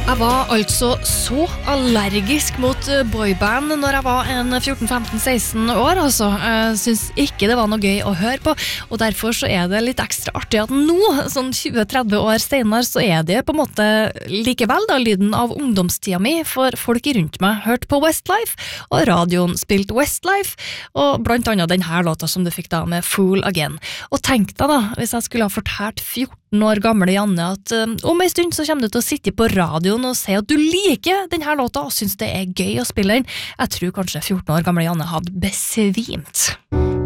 Jeg var altså så allergisk mot boyband når jeg var en 14-15-16 år, altså. Jeg synes ikke det var noe gøy å høre på, og derfor så er det litt ekstra artig at nå, sånn 20-30 år senere, så er det på en måte likevel da lyden av ungdomstida mi, for folk rundt meg hørte på Westlife, og radioen spilte Westlife, og blant annet den her låta som du fikk da med Fool Again. Og tenk deg da, hvis jeg skulle ha fortalt 14 år gamle Janne at om en stund så kommer du til å sitte på radioen og si at du liker denne låta og synes det er gøy å spille den. Jeg tror kanskje 14 år gamle Janne hadde besvimt.